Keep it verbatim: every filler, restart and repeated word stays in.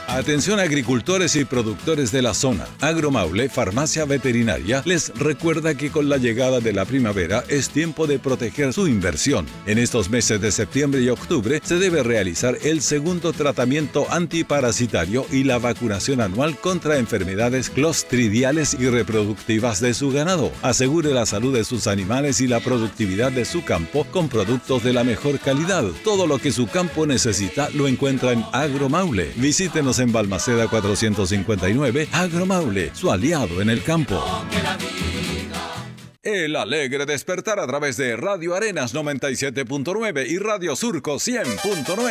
Atención agricultores y productores de la zona. Agromaule, farmacia veterinaria, les recuerda que con la llegada de la primavera es tiempo de proteger su inversión. En estos meses de septiembre y octubre se debe realizar el segundo tratamiento antiparasitario y la vacunación anual contra enfermedades clostridiales y reproductivas de su ganado. Asegure la salud de sus animales y la productividad de su campo con productos de la mejor calidad. Todo lo que su campo necesita lo encuentra en Agromaule. Visítenos en Balmaceda cuatrocientos cincuenta y nueve. Agromaule, su aliado en el campo. El alegre despertar a través de Radio Arenas noventa y siete punto nueve y Radio Surco cien punto nueve.